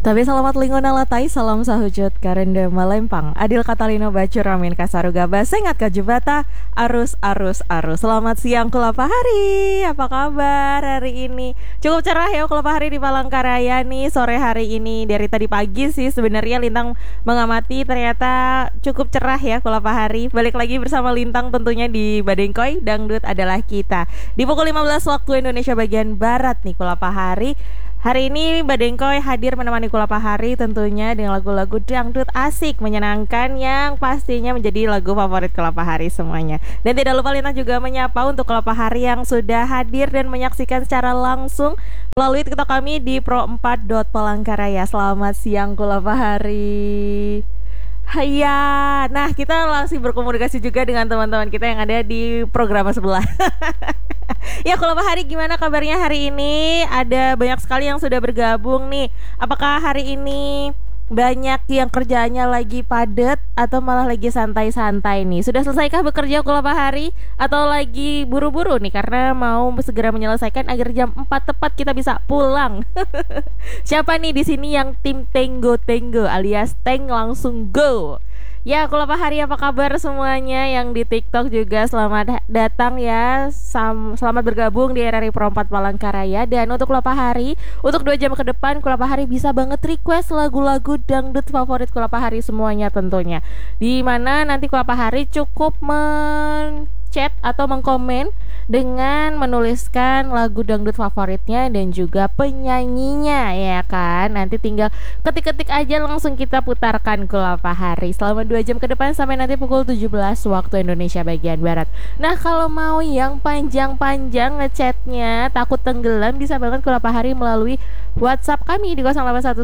Tapi selamat lingkungan latai, salam sahujud karenda malempang. Adil Katalino bacur ramin kasaruga basengat kajubata arus. Selamat siang Kulapa Hari. Apa kabar hari ini? Cukup cerah ya Kulapa Hari di Palangkaraya nih sore hari ini. Dari tadi pagi sih sebenarnya Lintang mengamati ternyata cukup cerah ya Kulapa Hari. Balik lagi bersama Lintang tentunya di Badengkoy Dangdut adalah kita. Di pukul 15 waktu Indonesia bagian Barat nih Kulapa Hari. Hari ini Badengkoy hadir menemani Kulapa Hari tentunya dengan lagu-lagu dangdut asik, menyenangkan yang pastinya menjadi lagu favorit Kulapa Hari semuanya. Dan tidak lupa Lintang juga menyapa untuk Kulapa Hari yang sudah hadir dan menyaksikan secara langsung melalui TikTok kami di pro4.palangkaraya. Selamat siang Kulapa Hari. Iya, nah kita langsung berkomunikasi juga dengan teman-teman kita yang ada di program sebelah. Ya Kulapa Hari, gimana kabarnya hari ini? Ada banyak sekali yang sudah bergabung nih. Apakah hari ini banyak yang kerjaannya lagi padat atau malah lagi santai-santai nih? Sudah selesaikah bekerja Kulapa Hari? Atau lagi buru-buru nih karena mau segera menyelesaikan agar jam 4 tepat kita bisa pulang? Siapa nih di sini yang tim Tenggo alias Teng langsung go? Ya Kulapa Hari, apa kabar semuanya yang di TikTok juga selamat datang ya, selamat bergabung di RRI Pro 4 Palangkaraya. Dan untuk Kulapa Hari, untuk 2 jam ke depan Kulapa Hari bisa banget request lagu-lagu dangdut favorit Kulapa Hari semuanya tentunya. Di mana nanti Kulapa Hari cukup chat atau mengkomen dengan menuliskan lagu dangdut favoritnya dan juga penyanyinya ya kan. Nanti tinggal ketik-ketik aja langsung kita putarkan Kulapa Hari selama 2 jam ke depan sampai nanti pukul 17 waktu Indonesia bagian Barat. Nah kalau mau yang panjang-panjang ngechatnya takut tenggelam bisa banget Kulapa Hari melalui WhatsApp kami di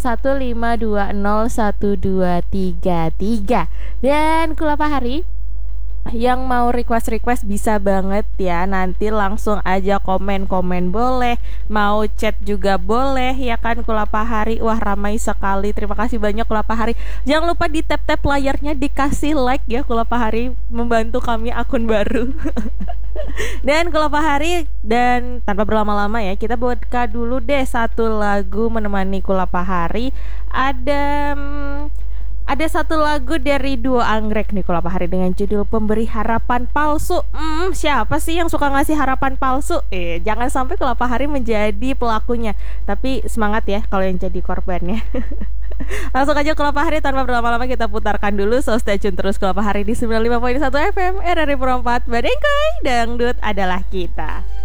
0811520123. Dan Kulapa Hari yang mau request bisa banget ya, nanti langsung aja komen boleh, mau chat juga boleh ya kan Kulapa Hari. Wah ramai sekali, terima kasih banyak Kulapa Hari. Jangan lupa di tap layarnya dikasih like ya Kulapa Hari, membantu kami akun baru. Dan Kulapa Hari, dan tanpa berlama-lama ya, kita buka dulu deh satu lagu menemani Kulapa Hari. Ada satu lagu dari duo Anggrek nih Kulapa Hari dengan judul Pemberi Harapan Palsu. Siapa sih yang suka ngasih harapan palsu? Jangan sampai Kulapa Hari menjadi pelakunya. Tapi semangat ya kalau yang jadi korbannya. Langsung aja Kulapa Hari, tanpa berlama-lama kita putarkan dulu. So stay tune terus Kulapa Hari di 95.1 FM RRI Pro 4 Badengkoy Dangdut adalah kita.